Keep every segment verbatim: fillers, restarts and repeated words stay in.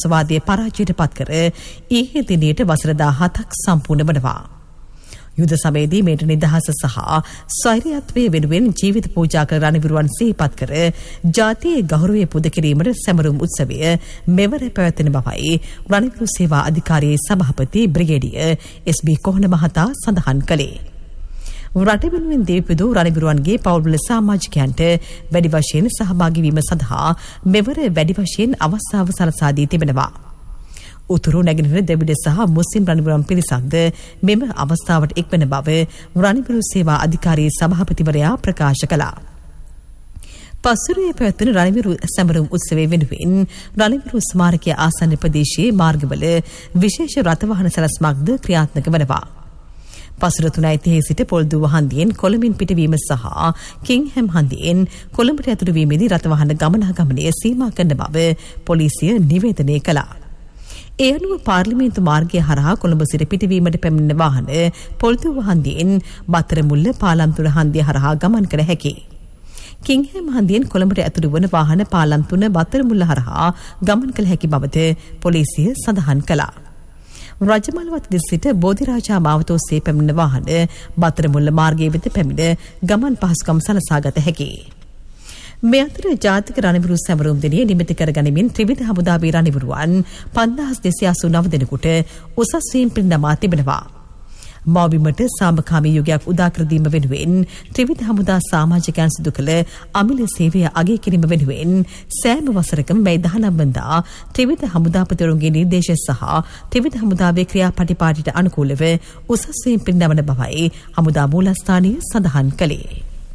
ත්‍රස්තවාදයේ පරාජයට පත් කර ඊයේ දිනේට වසර දහහක් සම්පූර්ණ වනවා. යුද සමයේදී මේට නිදහස සහ ස්වෛරයත්වයේ වෙනුවෙන් ජීවිත පූජා කළ රණවිරුවන් සිහිපත් කර ජාතියේ ගෞරවය පුද කිරීමට සැමරුම් උත්සවය මෙවර පැවැත්වෙන බවයි රණවිරු සේවා අධිකාරියේ සභාපති බ්‍රිගේඩියර් එස් බී කොහොන මහතා සඳහන් කළේ. රට වෙනුවෙන් දීපිදු රණවිරුවන්ගේ පවුල්වල සමාජිකයන්ට වැඩි වශයෙන් සහභාගී වීම සඳහා මෙවර වැඩි වශයෙන් අවස්ථාව සලසා දී තිබෙනවා. උතුරු නැගෙනහිර දෙවිඩ සහ මුස්ලිම් රණවිරුවන් පිරිසක්ද මෙම අවස්ථාවට එක්වන බව රණවිරු සේවා අධිකාරියේ සභාපතිවරයා ප්‍රකාශ කළා. පසුරුවේ පැවැත්වෙන රණවිරු සැමරුම් උත්සවය වෙනුවෙන් රණවිරු ස්මාරකයේ ආසන්න ප්‍රදේශයේ මාර්ගවල විශේෂ රථවාහන සැලැස්මක්ද ක්‍රියාත්මක වනවා. පසුර තුනයි තිහේ සිට පොල්දුව හන්දියෙන් කොළඹින් පිටවීම සහ කිංහැම් හන්දියෙන් කොළඹට ඇතුළු වීමේදී රථවාහන ගමනාගමනය සීමා කරන බව පොලිසිය නිවේදනය කළා. ඒ අනුව පාර්ලිමේන්තු මාර්ගය හරහා කොළඹ සිට පිටවීමට පැමිණෙන වාහන පොල්දුව හන්දියෙන් බත්තරමුල්ල පාලම්තුර හන්දිය හරහා ගමන් කළ හැකියි. කිංහැම් හන්දියෙන් කොළඹට ඇතුළු වන වාහන පාලම්තුන බත්තරමුල්ල හරහා ගමන් කළ හැකි බවද පොලිසිය සඳහන් කළා. රජමල්වත් දිස් සිට බෝධිරාජා මාවත ඔස්සේ පැමිණෙන වාහන බත්තරමුල්ල මාර්ගයේ වෙත පැමිණ ගමන් පහසුකම් සලසා ගත හැකියි. මේ අතර ජාතික රණවිරු සැමරුම් දිනය නිමිති කරගනිමින් ත්‍රිවිධ හමුදාවේ රණවිරුවන් පන්දාස් දෙසිය අසූ නව දෙනෙකුට උසස් වීම් පිරිනමා තිබෙනවා. මවබිමට සාමකාමී යුගයක් උදා කර දීම වෙනුවෙන් ත්‍රිවිධ හමුදා සමාජිකයන් සිදු කළ අමිල සේවය අගය කිරීම වෙනුවෙන් සෑම වසරකම මේ දහනව වෙනිදා ත්‍රිවිධ හමුදාපතිවරුන්ගේ නිර්දේශ සහ ත්‍රිවිධ හමුදාවේ ක්‍රියාපටිපාටියට අනුකූලව උසස් වීම් පිරිනමන බවයි හමුදා මූලස්ථානයේ සඳහන් කළේ.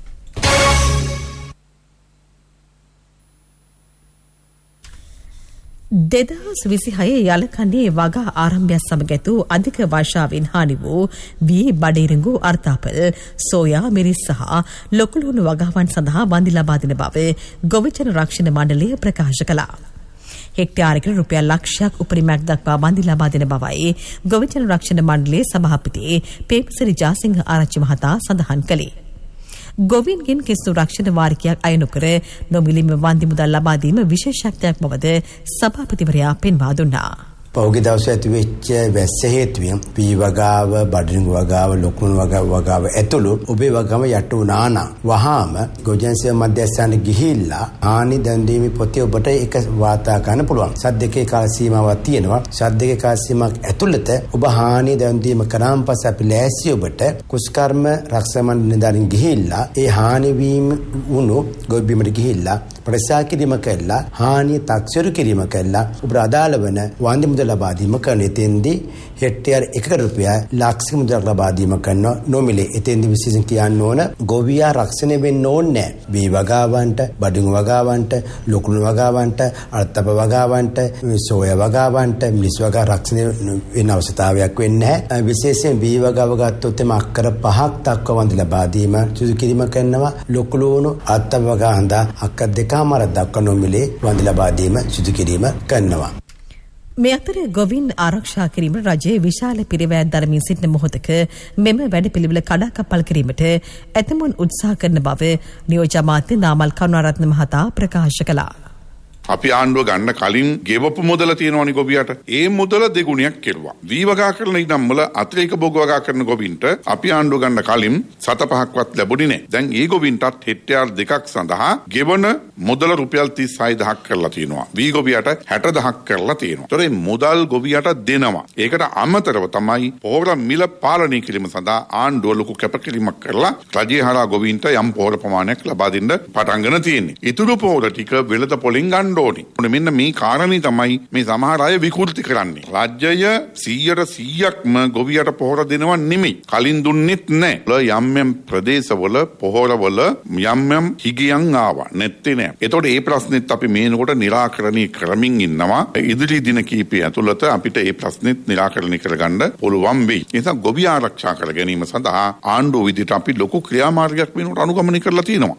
දෙදහස් විසිහය යලකන්නේ වගා ආරම්භයක් සමග ඇතු අධික වර්ෂාවෙන් හානි වූ වී බඩේරිඟු අර්ථාපල් සෝයා මිරිස් සහ ලොකුලුණු වගාවන් සඳහා වන්දි ලබා දෙන බව ගොවිජන රක්ෂණ මණ්ඩලය ප්‍රකාශ කළා. හෙක්ටයාරයකට රුපියල් ලක්ෂයක් උපරිමයක් දක්වා වන්දි ලබා දෙන බවයි ගොවිජන රක්ෂණ මණ්ඩලයේ සභාපති පේපසිරි ජාසිංහ ආරච්චි මහතා සඳහන් කළේ. ගොවීන්ගෙන් කිසිදු රක්ෂණ වාරිකයක් අය නොකර නොමිලීම වන්දි මුදල් ලබා දීම විශේෂත්වයක් බවද සභාපතිවරයා පෙන්වා දුන්නා. පෞගේ දවසේ ඇතිවෙච්ච වැස්ස හේතුවෙන් පී වගාව, බඩරිඟු වගාව, ලොකුණු වගාව වගාව ඇතුළු ඔබේ වගාව යට වුණා නම් වහාම ගොජන්සිය මධ්‍යස්ථාන ගිහිල්ලා හානි දැන් දීමේ පොතේ ඔබට ඒක වාර්තා කරන්න පුළුවන්. සද්දකේ කාල සීමාවක් තියෙනවා. සද්දකේ කාල සීමාවක් ඇතුළත ඔබ හානි දැන් දීම කරාන් පස්සේ අපි ලෑස්ති ඔබට කුස්කර්ම රක්ෂා මණ්ඩල නිලධාරීන් ගිහිල්ලා ඒ හානි වීම වුණු ගොවිබිමට ගිහිල්ලා ප්‍රසා කිරීම කළා හානිය තක්සේරු කිරීම කළා ඔබ අදාළ වෙන වන්දි මුදල් ලබා දීම කරන එතෙන්දී හෙක්ටයාර එකකට රුපියල් ලක්ෂ මුදල් ලබා දීම කරන නොමිලේ එතෙන්දී විශේෂයෙන් කියන්න ඕන ගොවියා රක්ෂණය වෙන්න ඕනේ නැහැ. මේ වගාවන්ට, බඩිඟු වගාවන්ට, ලොකුණු වගාවන්ට, අර්ථප වගාවන්ට, සෝයා වගාවන්ට, මිනිස් වගා රක්ෂණය වෙන අවස්ථාවක් වෙන්නේ නැහැ. විශේෂයෙන් මේ වගාව ගත්තොත් එම අක්කර පහක් දක්වා වන්දි ලබා දීම සුදු කිරීම කරනවා. ලොකුණු අර්ථප වගා හඳා අක්කර දෙකමාර දක්වා නොමිලේ වන්දි ලබා දීම සුදු කිරීම කරනවා. මේ අතර ගොවින් ආරක්ෂා කිරීම රජයේ විශාල පිරිවැයක් දරමින් සිටින මොහොතක මෙම වැඩපිළිවෙල කඩාකප්පල් කිරීමට ඇතමුන් උත්සාහ කරන බව නියෝජ්‍ය අමාත්‍ය නාමල් කරුණාරත්න මහතා ප්‍රකාශ කළා. අපි ආණ්ඩුව ගන්න කලින් ගෙවපු මුදල තියෙනවනේ ගොවියට. ඒ මුදල දෙගුණයක් කෙරුවා. වී වගා කරන ඉඩම් වල අතිරේක භෝග වගා කරන ගොවින්ට අපි ආණ්ඩුව ගන්න කලින් සත පහක්වත් ලැබුණේ නැහැ. දැන් ඒ ගොවින්ටත් හෙක්ටයාර් දෙකක් සඳහා ගෙවන මුදල රුපියල් තිස් හය දහසක් කරලා තියෙනවා. වී ගොවියට හැට දහසක් කරලා තියෙනවා. ඒතොර මේ මුදල් ගොවියට දෙනවා. ඒකට අමතරව තමයි පොහොර මිල පාලනය කිරීම සඳහා ආණ්ඩුව ලොකු කැපකිරීමක් කරලා රජයේ හරහා ගොවින්ට යම් පොහොර ප්‍රමාණයක් ලබා දෙන්න පටන් ගන්න තියෙන්නේ. ඊටු පොහොර ටික වෙළඳ පොලින් ගන්න මෙන්න මේ කාරණේ තමයි මේ සමහර අය විකෘති කරන්නේ. රාජ්‍යය සීයට සීයක්ම ගොවියට පොහොර දෙනව නෙමෙයි. කලින් දුන්නෙත් නැහැ. යම් යම් ප්‍රදේශවල පොහොරවල යම් යම් හිගියන් ආවා. නැත්තේ නෑ. ඒතකොට මේ ප්‍රශ්නෙත් අපි මේනකොට निराකරණය කරමින් ඉන්නවා. ඉදිරි දින කිහිපය ඇතුළත අපිට මේ ප්‍රශ්නෙත් निराකරණය කරගන්න පුළුවන් වෙයි. ඒ නිසා ගොවි ආරක්ෂා කර ගැනීම සඳහා ආණ්ඩුව විදිහට අපි ලොකු ක්‍රියාමාර්ගයක් වෙනකොට අනුගමනය කරලා තියෙනවා.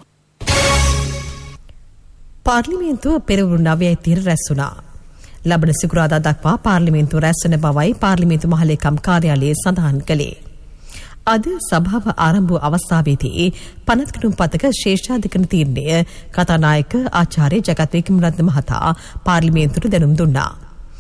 පාර්ලිමේන්තුව පෙරවරු නවයයි තිර රැස් වුණා. ලබන සිකුරාදා දක්වා පාර්ලිමේන්තුව රැස් වන බවයි පාර්ලිමේන්තු මහලේකම් කාර්යාලයේ සඳහන් කළේ. අද සභාව ආරම්භ වූ අවස්ථාවේදී පනත්කඩුම් පතක ශ්‍රේෂ්ඨාධිකරණ තීරණය කතානායක ආචාර්ය ජගත් වික්‍රමරත්න මහතා පාර්ලිමේන්තුවට දැනුම් දුන්නා.